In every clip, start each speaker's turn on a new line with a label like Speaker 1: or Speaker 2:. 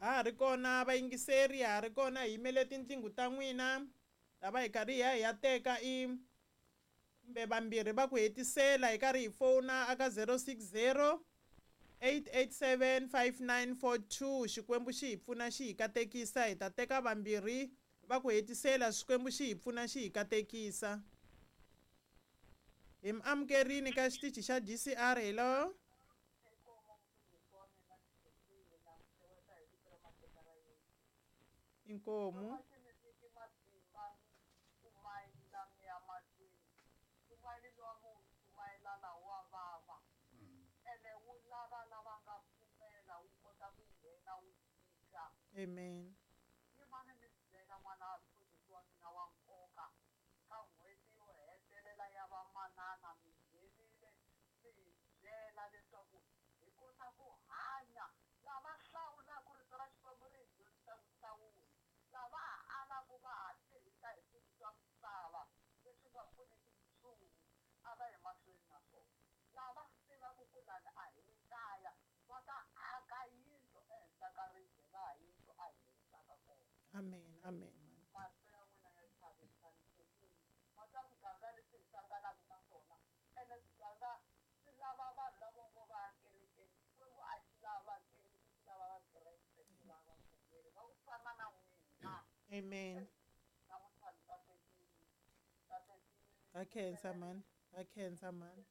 Speaker 1: ha ri kona vayingiseri, ha ri kona hi yimele tinqingho ta n'wina lava hi karhi hi ya teka kumbe vambirhi va ku hetisela hi karhi hi fona aka 060 887 5942. Xikwembu xi hi pfuna xi hi katekisa, hi ta teka vambirhi va ku hetisela, Xikwembu xi hi pfuna xi hi katekisa. Hi mi amukerini ka xitichi xa DCR. Hello, inkomu. Amen. Amen. Amen. Amen. I cancer man. I cancer man.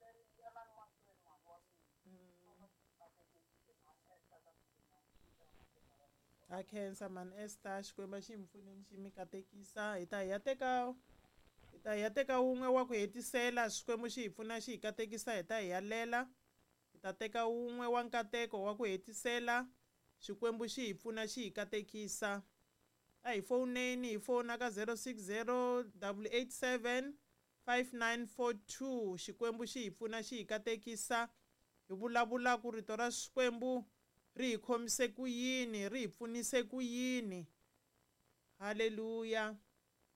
Speaker 1: I cancer man. Esther Xikwembu xi mi pfuneni xi mi katekisa. Hi ta hi ya teka wun'we wa ku hetisela, Xikwembu xi hi pfuna xi hi katekisa, hi ta hi ya lela. Hi ta teka wun'we wa nkateko wa ku hetisela, Xikwembu xi hi pfuna xi hi katekisa. A hi foneni, hi fona ka 060 887 5942. Xikwembu xi hi pfuna xi hi katekisa. Hi vulavula ku rito ra Xikwembu ri hi khomise ku yini, ri hi pfunise ku yini. Haleluya.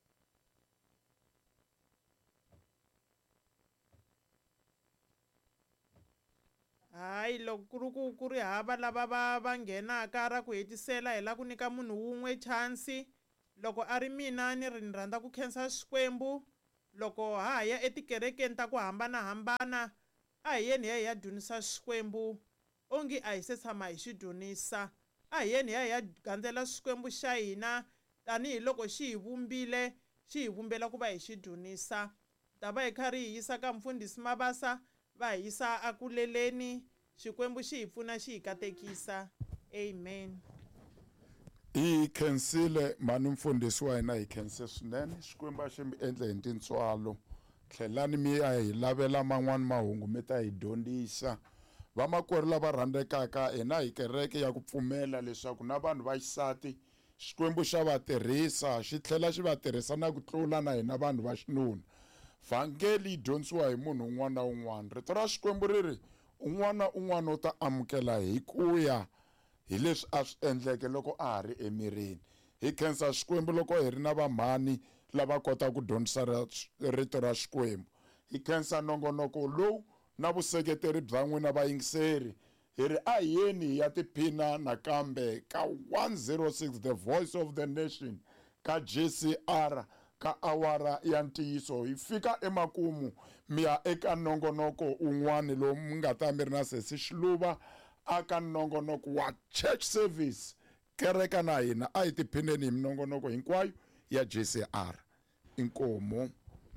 Speaker 1: Hayi, loko ku ri hava lava va nghenaka ra ku hetisela, hi la ku nyika munhu wun'we chansi. Loko a ri mina ni rhandza ku khensa Xikwembu. Loko ha ya etikerekeni ta ku hambanahambana, a hi yeni hi ya dyondzisa Xikwembu, ongi a hi se tshama hi xi dyondzisa. A hi yeni hi ya gandzela Xikwembu xa hina tanihiloko xi hi vumbile, xi hi vumbela ku va hi xi dyondzisa. Ta va hi karhi hi yisa ka mfundhisi Mabasa, va hi yisa akuleleni. Xikwembu xi hi pfuna xi hi katekisa. Amen.
Speaker 2: Hi khensile mani mfundhisi wa hina, hi khense swinene. Xikwembu xi mi endla hi tintswalo. Tlhelani mi ya hi lavela man'wani mahungu mi ta hi dyondzisa. Vamakwerhu lava rhandzekaka, hina hi kereke ya ku pfumela leswaku na vanhu va xisati Xikwembu xa va tirhisa, xi tlhela xi va tirhisa na ku tlula na hina vanhu va xinuna. Vhangeli yi dyondzisiwa hi munhu un'wana na un'wana. Rito ra Xikwembu ri ri un'wana na un'wana u ta amukela hi ku ya hi leswi a swi endleke loko a ha ri emirini. Hi khensa Xikwembu loko hi ri na vamhani lava kotaka ku dyondzisa rito ra Xikwembu. Hi khensa nongonoko lowu na vuseketeri bya n'wina vayingiseri. Hi ri a hi yeni hi ya tiphina nakambe ka 106 The Voice of the Nation ka JCR ka awara ya ntiyiso. Hi fika emakumu mi ya eka nongonoko un'wana lowu mi nga ta mi ri na sesi Xiluva aka nongonoko wa church service. Kereka na hina a hi tiphineni hi minongonoko hinkwayo ya JCR. Inkomo.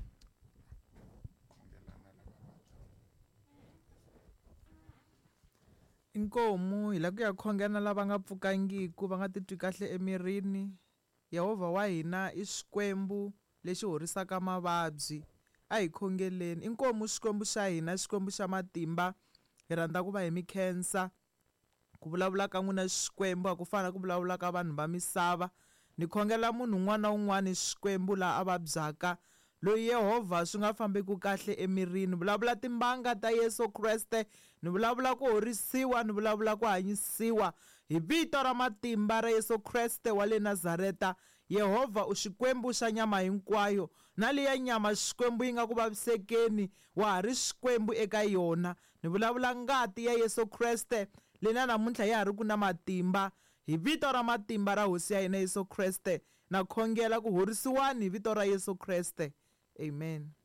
Speaker 3: Inkomu, hi la ku ya khongela lava nga pfukangiku, va nga titwi kahle emirini. Yehovha wa hina i Xikwembu lexi horisaka mavabyi. A hi khongeleni. Inkomu Xikwembu xa hina, Xikwembu xa matimba. Hi rhandza ku va hi mi khensa. Ku vulavula ka n'wina Xikwembu a ku fana na ku vulavula ka vanhu va misava. Ni khongela munhu un'wana na un'wana Xikwembu laha a vabyaka, loyi Yehovha swi nga fambeki kahle emirini. Ni vulavula timbanga ta Yesu Kreste, ni vulavula ku horisiwa, ni vulavula ku hanyisiwa hi vito ra matimba ra Yesu Kreste wa le Nazareta. Yehovha u Xikwembu xa nyama hinkwayo, na liya nyama Xikwembu yi nga ku vavisekeni, wa ha ri Xikwembu eka yona. Ni vulavula ngati ya Yesu Kreste leyi na namuntlha ya ha ri ku na matimba hi vito ra matimba ra hosi ya hina Yesu Kreste na khongela ku horisiwani hi vito ra Yesu Kreste, amen.